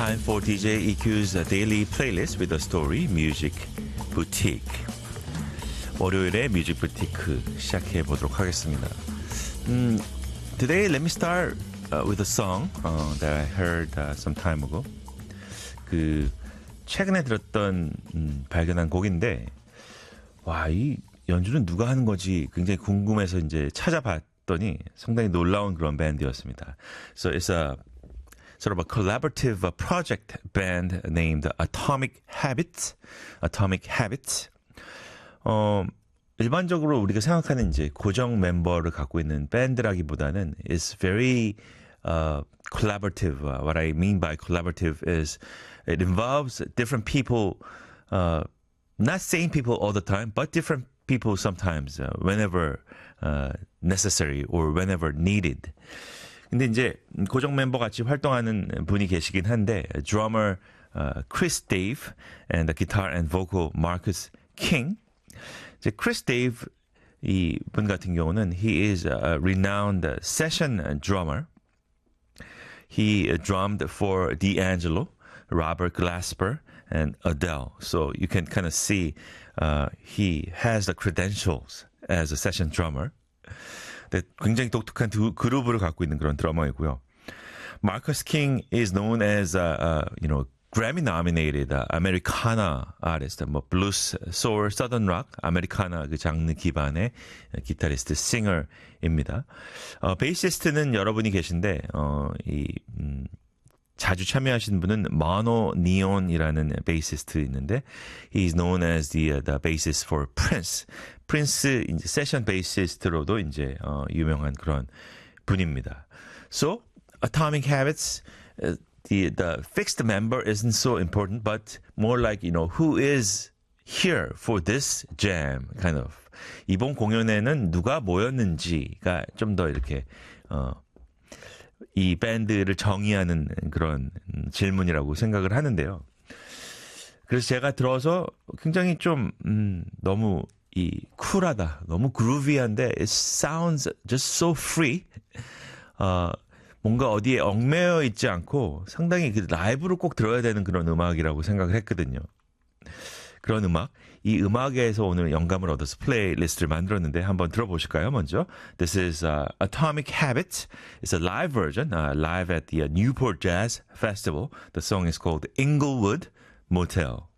Time for DJ EQ's daily playlist with a story, Music Boutique. 월요일에 뮤직 부티크 시작해 보도록 하겠습니다. Today, let me start with a song that I heard some time ago. 최근에 들었던 발견한 곡인데, 와, 이 연주는 누가 하는 거지 굉장히 궁금해서 이제 찾아봤더니 상당히 놀라운 그런 밴드였습니다. So it's a sort of a collaborative project band named Atomic Habits. Atomic Habits. 일반적으로 우리가 생각하는 이제 고정 멤버를 갖고 있는 밴드라기보다는 it's very collaborative. What I mean by collaborative is it involves different people, not same people all the time, but different people sometimes, whenever necessary or whenever needed. 근데 이제 고정 멤버 같이 활동하는 분이 계시긴 한데, drummer Chris Dave and the guitar and vocal Marcus King. 이제 Chris Dave 이분 같은 경우는 he is a renowned session drummer. He drummed for D'Angelo, Robert Glasper, and Adele. So you can kind of see he has the credentials as a session drummer. 굉장히 독특한 두 그룹을 갖고 있는 그런 드러머이고요. Marcus King is known as Grammy-nominated Americana artist, blues, soul, southern rock, 아메리카나 그 장르 기반의 기타리스트, 싱어입니다. 베이시스트는 여러분이 계신데 자주 참여하신 분은 Mono Neon이라는 베이시스트 있는데, he's known as the bassist for Prince. 프린스 이제 세션 베이시스트로도 이제 유명한 그런 분입니다. So Atomic Habits, the fixed member isn't so important, but more like who is here for this jam kind of. 이번 공연에는 누가 모였는지가 좀 더 이렇게 이 밴드를 정의하는 그런 질문이라고 생각을 하는데요. 그래서 제가 들어서 굉장히 좀 너무 쿨하다, 너무 그루비한데 it sounds just so free. 뭔가 어디에 얽매여 있지 않고 상당히 라이브로 꼭 들어야 되는 그런 음악이라고 생각을 했거든요. 그런 음악, 이 음악에서 오늘 영감을 얻어서 플레이리스트를 만들었는데 한번 들어보실까요? 먼저 This is Atomic Habits. It's a live version, live at the Newport Jazz Festival. The song is called Inglewood Motel.